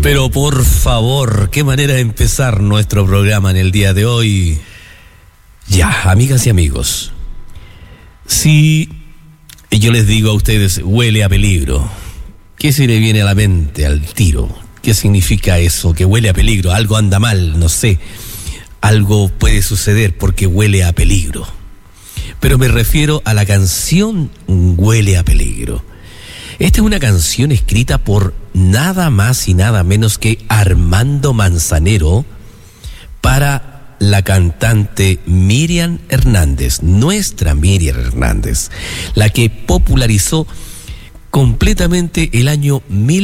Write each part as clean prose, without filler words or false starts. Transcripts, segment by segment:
Pero por favor, qué manera de empezar nuestro programa en el día de hoy. Ya, amigas y amigos, si yo les digo a ustedes, huele a peligro, ¿qué se le viene a la mente al tiro? ¿Qué significa eso? Que huele a peligro, algo anda mal, no sé, algo puede suceder porque huele a peligro. Pero me refiero a la canción Huele a Peligro. Esta es una canción escrita por nada más y nada menos que Armando Manzanero para la cantante Miriam Hernández, nuestra Miriam Hernández, la que popularizó completamente el año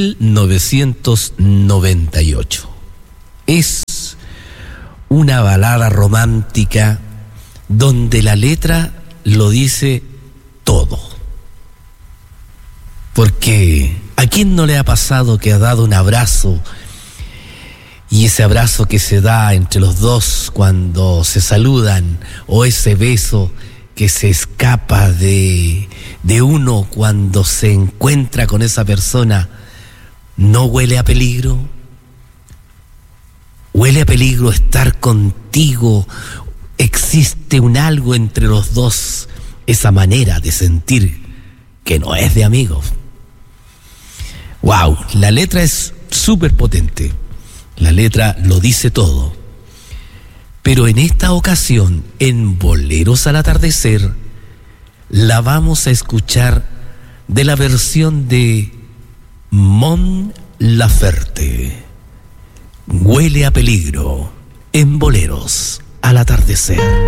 1998. Es una balada romántica donde la letra lo dice todo. Porque ¿a quién no le ha pasado que ha dado un abrazo y ese abrazo que se da entre los dos cuando se saludan, o ese beso que se escapa de uno cuando se encuentra con esa persona, no huele a peligro? Huele a peligro estar contigo. Existe un algo entre los dos, esa manera de sentir que no es de amigos. Wow, la letra es súper potente, la letra lo dice todo. Pero en esta ocasión, en Boleros al Atardecer, la vamos a escuchar de la versión de Mon Laferte. Huele a peligro en Boleros al Atardecer.